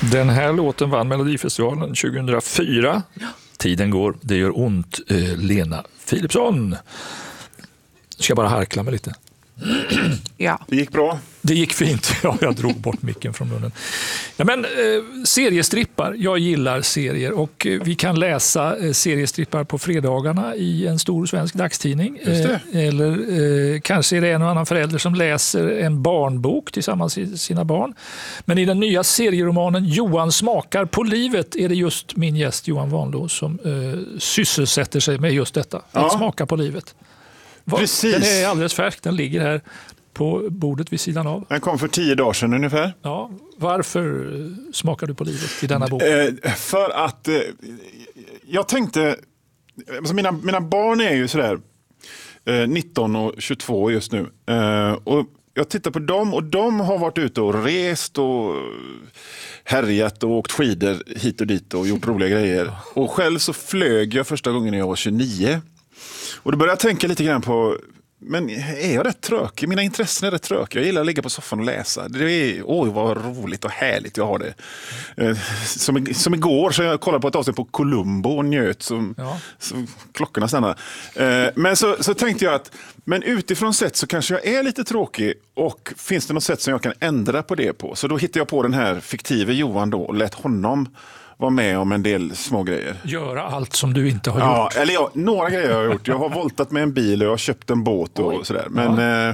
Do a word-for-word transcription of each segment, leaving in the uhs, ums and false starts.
Den här låten vann Melodifestivalen tjugohundrafyra. Ja. Tiden går, det gör ont. Eh, Lena Philipsson. Jag ska bara harkla mig lite. Ja. Det gick bra. Det gick fint. Ja, jag drog bort micken från munnen. Ja, men, eh, seriestrippar. Jag gillar serier och eh, vi kan läsa eh, seriestrippar på fredagarna i en stor svensk dagstidning. Just det. Eh, eller eh, kanske är det en och annan förälder som läser en barnbok tillsammans med sina barn. Men i den nya serieromanen Johan smakar på livet är det just min gäst Johan Vanlo som eh, sysselsätter sig med just detta. Ja. Att smaka på livet. Va? Precis. Den är alldeles färsk. Den ligger här på bordet vid sidan av. Den kom för tio dagar sedan ungefär. Ja, varför smakar du på livet i denna bok? Eh, för att eh, jag tänkte, alltså mina, mina barn är ju sådär eh, nitton och tjugotvå just nu. Eh, och jag tittar på dem och de har varit ute och rest och härjat och åkt skidor hit och dit och gjort roliga grejer. Och själv så flög jag första gången när jag var tjugonio. Och då började jag tänka lite grann på, men är jag rätt trökig? Mina intressen är rätt trökiga. Jag gillar att ligga på soffan och läsa. Det är, oj vad roligt och härligt jag har det. Eh, som, som igår så jag kollade på ett avsnitt på Columbo och njöt som, Ja. som klockorna stannar. Eh, men så, så tänkte jag att, men utifrån sett så kanske jag är lite tråkig och finns det något sätt som jag kan ändra på det på? Så då hittade jag på den här fiktive Johan då och lät honom var med om en del små grejer. Göra allt som du inte har Ja, gjort. eller ja, några grejer har jag gjort. Jag har voltat med en bil och jag har köpt en båt och Oj. sådär. Men, eh,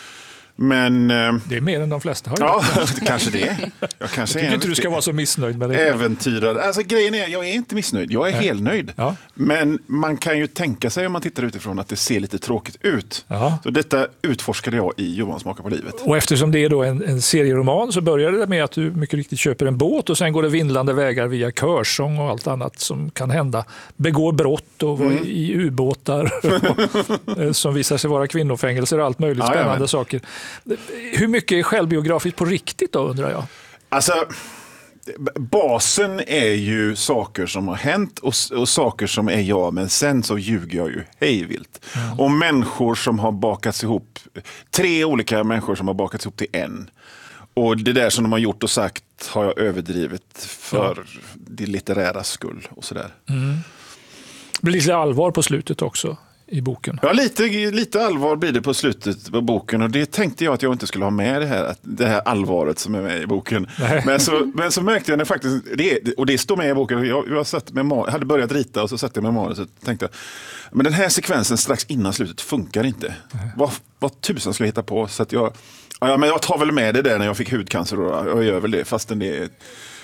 men eh, Det är mer än de flesta har gjort. ja, kanske det. Jag kanske Jag tycker är inte du ska vara så missnöjd med det. äventyrare. Alltså grejen är, jag är inte missnöjd. Jag är helnöjd. Ja. Men man kan ju tänka sig om man tittar utifrån att det ser lite tråkigt ut. Ja. Så detta utforskade jag i Johan smakar på livet. Och eftersom det är då en, en serieroman så börjar det med att du mycket riktigt köper en båt och sen går det vindlande vägar via körsång och allt annat som kan hända. Begår brott och var Mm. i ubåtar och, som visar sig vara kvinnofängelser och allt möjligt Ja, spännande ja, saker. Hur mycket är självbiografiskt på riktigt då, undrar jag? Alltså, basen är ju saker som har hänt och, och saker som är jag, men sen så ljuger jag ju hejvilt. Mm. Och människor som har bakats ihop, tre olika människor som har bakats ihop till en. Och det där som de har gjort och sagt har jag överdrivit för ja. det litterära skull och sådär. Mm. Det blir lite allvar på slutet också i boken. Ja, lite, lite allvar blir det på slutet på boken och det tänkte jag att jag inte skulle ha med det här, det här allvaret som är med i boken. Men så, men så märkte jag när faktiskt, det, och det står med i boken, jag, jag satt med, hade börjat rita och så satt jag med manus och tänkte jag, men den här sekvensen strax innan slutet funkar inte. Vad, vad tusan ska jag hitta på? Så att jag, ja, men jag tar väl med det där när jag fick hudcancer och jag gör väl det fastän det är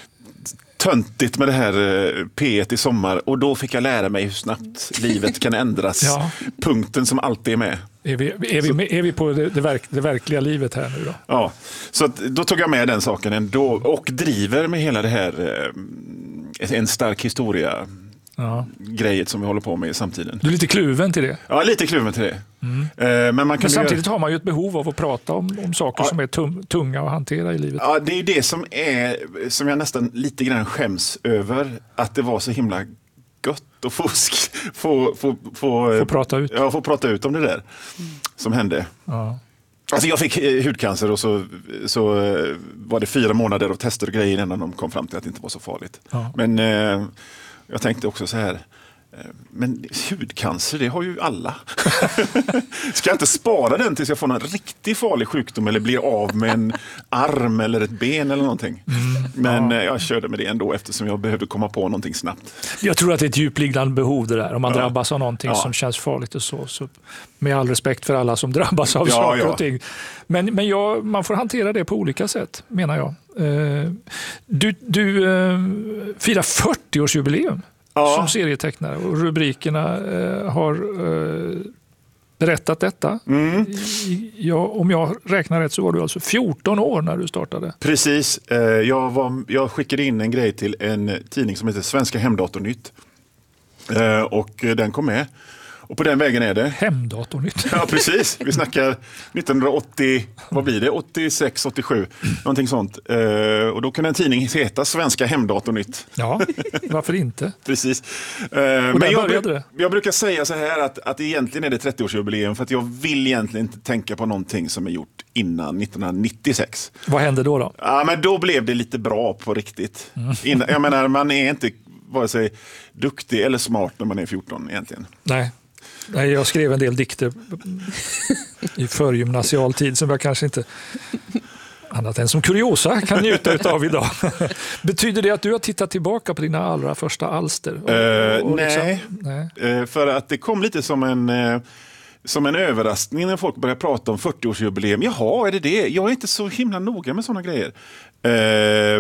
töntigt med det här P ett i sommar och då fick jag lära mig hur snabbt livet kan ändras. Ja. Punkten som alltid är med. Är vi, är vi, med, är vi på det, det, verk, det verkliga livet här nu då? Ja, så att, då tog jag med den saken ändå och driver med hela det här eh, en stark historia ja. grejet som vi håller på med i samtiden. Du är lite kluven till det? Ja, lite kluven till det. Mm. Eh, men, man kan men samtidigt göra... har man ju ett behov av att prata om, om saker ja. som är tum, tunga att hantera i livet. Ja, det är ju det som är som jag nästan lite grann skäms över, att det var så himla gott och fusk få, få, få, få prata ut. Ja, få prata ut om det där mm. som hände. Ja. Alltså jag fick hudcancer och så, så var det fyra månader av tester och grejer innan de kom fram till att det inte var så farligt. Ja. Men eh, jag tänkte också så här, men hudcancer, det har ju alla. Ska jag inte spara den tills jag får en riktigt farlig sjukdom eller blir av med en arm eller ett ben eller någonting. Mm, men ja. jag körde med det ändå eftersom jag behövde komma på någonting snabbt. Jag tror att det är ett djupliggande behov det där. Om man ja. drabbas av någonting ja. som känns farligt och så, så. Med all respekt för alla som drabbas av ja, saker ja. och ting. Men, men jag, man får hantera det på olika sätt, menar jag. Du, du firar fyrtio-årsjubileum. Ja. Som serietecknare och rubrikerna eh, har eh, berättat detta. Mm. Ja, om jag räknar rätt så var du alltså fjorton år när du startade. Precis. Eh, jag, var, jag skickade in en grej till en tidning som heter Svenska Hemdatornytt. Eh, och den kom med. Och på den vägen är det. Hemdatornytt. Ja, precis. Vi snackar nittonhundraåttio, vad blir det? åttiosex, åttiosju, någonting sånt. Uh, och då kan en tidning heta Svenska Hemdatornytt. Ja, varför inte? Precis. Uh, och men jag, började det. jag brukar säga så här att, att egentligen är det trettio-årsjubileum för att jag vill egentligen inte tänka på någonting som är gjort innan nittonhundranittiosex. Vad hände då då? Ja, men då blev det lite bra på riktigt. Mm. Innan, jag menar, man är inte vare sig duktig eller smart när man är fjorton egentligen. Nej. Nej, jag skrev en del dikter i förgymnasial tid som jag kanske inte annat än som kuriosa kan njuta av idag. Betyder det att du har tittat tillbaka på dina allra första alster? Och, uh, och nej, liksom, nej. Uh, för att det kom lite som en, uh, som en överraskning när folk började prata om fyrtioårsjubileum. Jaha, är det det? Jag är inte så himla noga med sådana grejer. Uh,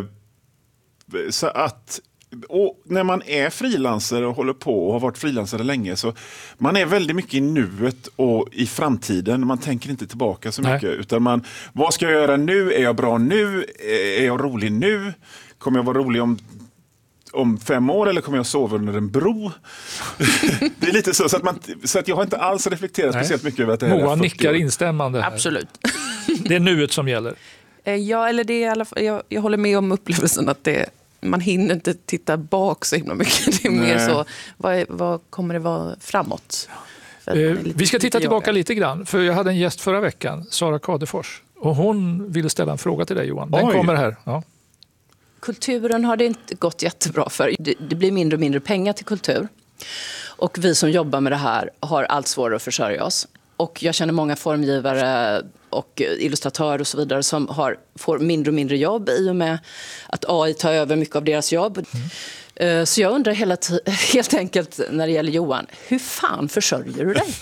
så att Och när man är frilansare och håller på och har varit frilansare länge, så man är väldigt mycket i nuet och i framtiden. Man tänker inte tillbaka så mycket. Nej. Utan man, vad ska jag göra nu? Är jag bra nu? Är jag rolig nu? Kommer jag vara rolig om, om fem år eller kommer jag sova under en bro? Det är lite så, så att, man, så att jag har inte alls reflekterat Nej. speciellt mycket över att det här Moa är nickar instämmande här. Absolut. Det är nuet som gäller. Ja, eller det är i alla fall, jag, jag håller med om upplevelsen att det man hinner inte titta bak så himla mycket. Det är mer så, vad, vad kommer det vara framåt? Eh, vi ska titta tillbaka lite grann, för jag hade en gäst förra veckan, Sara Kadefors, och hon ville ställa en fråga till dig, Johan. Den Oj. kommer här. Ja. Kulturen har det inte gått jättebra för. Det, det blir mindre och mindre pengar till kultur. Och vi som jobbar med det här har allt svårare att försörja oss. Och jag känner många formgivare och illustratörer och så vidare som har, får mindre och mindre jobb i och med att A I tar över mycket av deras jobb. Mm. Så jag undrar hela t- helt enkelt när det gäller Johan, hur fan försörjer du dig?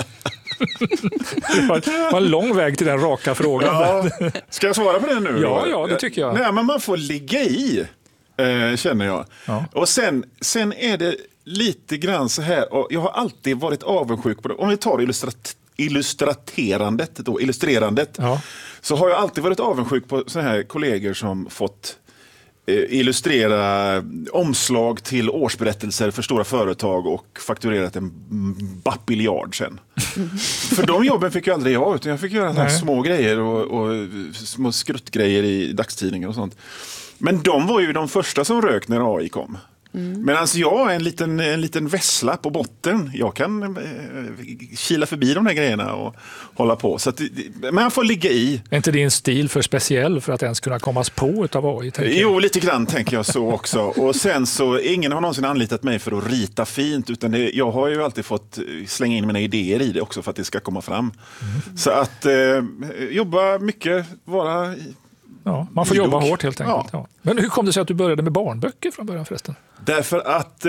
Det var en lång väg till den raka frågan. Ja. Ska jag svara på det nu? Ja, ja, det tycker jag. Nej, men man får ligga i, eh, känner jag. Ja. Och sen, sen är det lite grann så här, och jag har alltid varit avundsjuk på det. Om vi tar illustrat- illustraterandet då, illustrerandet, ja. så har jag alltid varit avundsjuk på såna här kollegor som fått eh, illustrera omslag till årsberättelser för stora företag och fakturerat en bapiljard sen. Mm. För de jobben fick jag aldrig jag, utan jag fick göra såna små grejer och, och små skruttgrejer i dagstidningar och sånt. Men de var ju de första som rök när A I kom. Mm. Men alltså jag är en liten, en liten vessla på botten. Jag kan eh, kila förbi de där grejerna och hålla på. Så att, men man får ligga i. Är inte din stil för speciell för att ens kunna kommas på utav A I? Jo, lite grann tänker jag så också. Och sen så, ingen har någonsin anlitat mig för att rita fint. Utan det, jag har ju alltid fått slänga in mina idéer i det också för att det ska komma fram. Mm. Så att eh, jobba mycket, vara... Ja, man får jobba hårt helt enkelt. Ja. Ja. Men hur kom det sig att du började med barnböcker från början förresten? Därför att eh,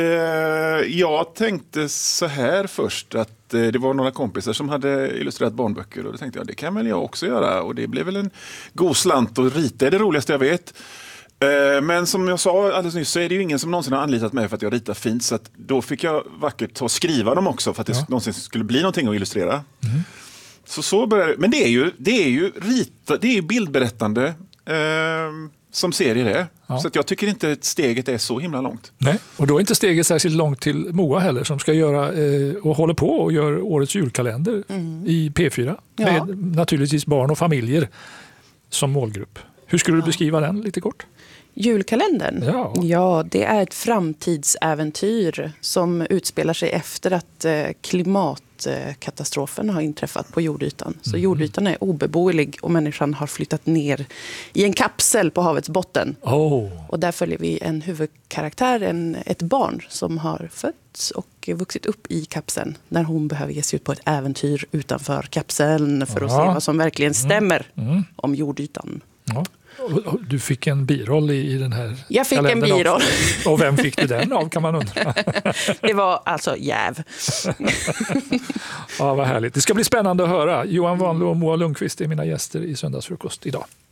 jag tänkte så här först, att eh, det var några kompisar som hade illustrerat barnböcker och då tänkte jag, det kan väl jag också göra, och det blev väl en god slant, och rita är det roligaste jag vet. Eh, men som jag sa alldeles nyss så är det ju ingen som någonsin har anlitat mig för att jag ritar fint, så att då fick jag vackert ta och skriva dem också för att det ja. någonsin skulle bli någonting att illustrera. Mm. Så så började, men det är ju, det är ju rita, det är ju bildberättande eh, som serier är. Ja. Så att jag tycker inte att steget är så himla långt. Nej, och då är inte steget särskilt långt till Moa heller, som ska göra eh, och håller på och gör årets julkalender mm. i P fyra. Ja. Med naturligtvis barn och familjer som målgrupp. Hur skulle du ja. beskriva den lite kort? Julkalendern? Ja. ja, det är ett framtidsäventyr som utspelar sig efter att eh, klimatkatastrofen har inträffat på jordytan. Så mm. jordytan är obeboelig och människan har flyttat ner i en kapsel på havets botten. Oh. Och där följer vi en huvudkaraktär, en, ett barn som har fötts och vuxit upp i kapseln, när hon behöver ge sig ut på ett äventyr utanför kapseln för att ja. se vad som verkligen stämmer mm. Mm. om jordytan. Ja. Du fick en biroll i, i den här Jag fick en biroll. Av. Och vem fick du den av, kan man undra? Det var alltså Jäv. Ja, vad härligt. Det ska bli spännande att höra. Johan Wanlöv och Moa Lundqvist är mina gäster i Söndagsfrukost idag.